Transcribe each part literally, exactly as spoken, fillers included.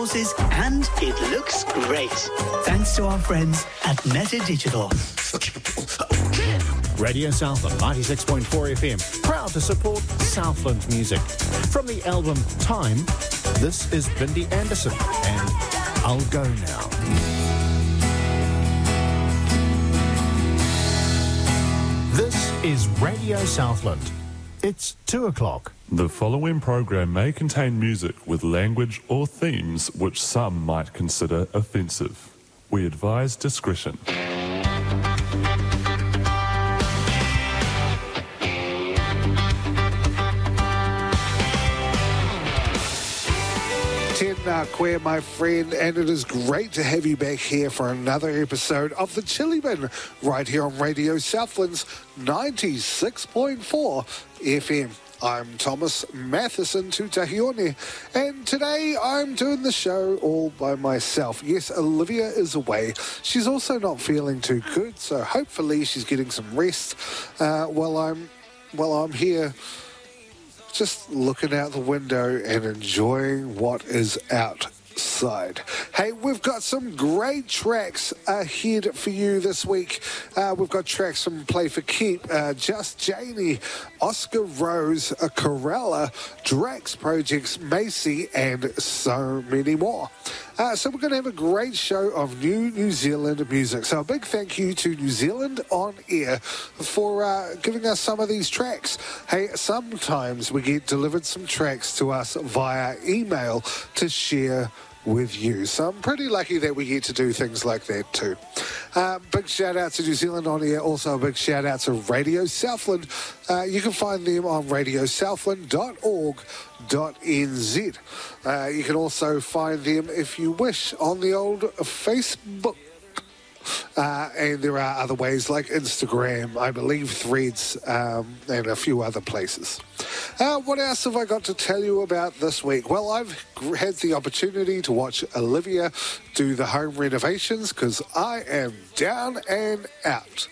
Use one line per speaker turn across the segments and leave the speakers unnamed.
And it looks great. Thanks to our friends at Meta Digital.
Radio Southland ninety-six point four F M, proud to support Southland music. From the album Time, this is Bindi Anderson and I'll Go Now. This is Radio Southland. It's two o'clock.
The following program may contain music with language or themes which some might consider offensive. We advise discretion.
Uh, Queer, my friend, and it is great to have you back here for another episode of the Chili Bin right here on Radio Southland's ninety-six point four F M. I'm Thomas Matheson Tutahione, and today I'm doing the show all by myself. Yes, Olivia is away. She's also not feeling too good, so hopefully she's getting some rest uh, while I'm while I'm here, just looking out the window and enjoying what is outside. Hey, we've got some great tracks ahead for you this week. Uh, we've got tracks from Play for Keep, uh, Just Janie, Oscar Rose, uh, Corella, Drax Projects, Macy, and so many more. Uh, so we're going to have a great show of new New Zealand music. So a big thank you to New Zealand On Air for uh, giving us some of these tracks. Hey, sometimes we get delivered some tracks to us via email to share with you. So I'm pretty lucky that we get to do things like that too. Uh, big shout out to New Zealand On Air. Also a big shout out to Radio Southland. Uh, you can find them on radio southland dot org dot n z. Uh, you can also find them, if you wish, on the old Facebook. Uh, and there are other ways like Instagram, I believe Threads, um, and a few other places. Uh, what else have I got to tell you about this week? Well, I've had the opportunity to watch Olivia do the home renovations because I am down and out.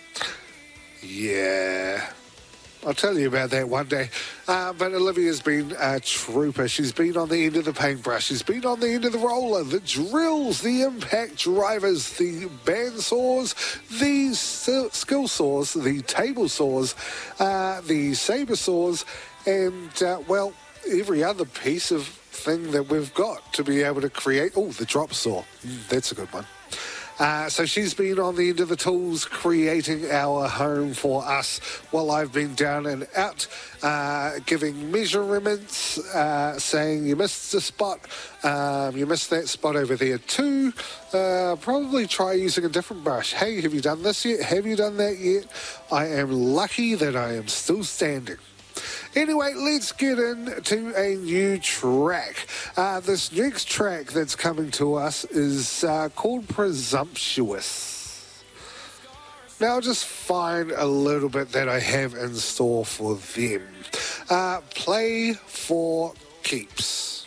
Yeah. I'll tell you about that one day. Uh, but Olivia's been a trooper. She's been on the end of the paintbrush. She's been on the end of the roller, the drills, the impact drivers, the bandsaws, the skill saws, the table saws, uh, the saber saws, and, uh, well, every other piece of thing that we've got to be able to create. Oh, the drop saw. Mm, that's a good one. Uh, so she's been on the end of the tools creating our home for us while I've been down and out uh, giving measurements, uh, saying you missed a spot, um, you missed that spot over there too. Uh, probably try using a different brush. Hey, have you done this yet? Have you done that yet? I am lucky that I am still standing. Anyway, let's get into a new track. Uh, this next track that's coming to us is uh, called Presumptuous. Now, I'll just find a little bit that I have in store for them. Uh, Play for Keeps.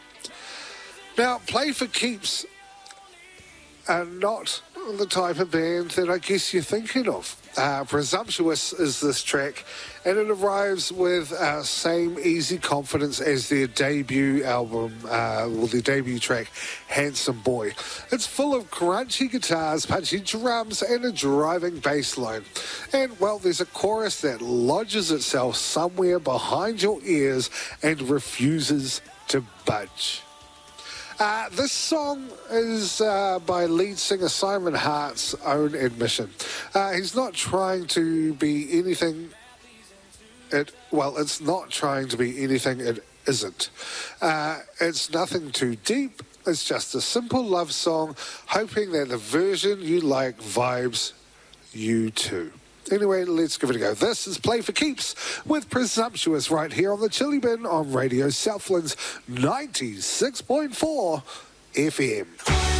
Now, Play for Keeps are not the type of band that I guess you're thinking of. Uh, Presumptuous is this track, and it arrives with uh, same easy confidence as their debut album, uh, well, their debut track, Handsome Boy. It's full of crunchy guitars, punchy drums, and a driving bass line. And, well, there's a chorus that lodges itself somewhere behind your ears and refuses to budge. Uh, this song is uh, by lead singer Simon Hart's own admission. Uh, he's not trying to be anything it, well, it's not trying to be anything it isn't. Uh, it's nothing too deep. It's just a simple love song, hoping that the version you like vibes you too. Anyway, let's give it a go. This is Play for Keeps with Presumptuous right here on the Chili Bin on Radio Southland's ninety-six point four F M.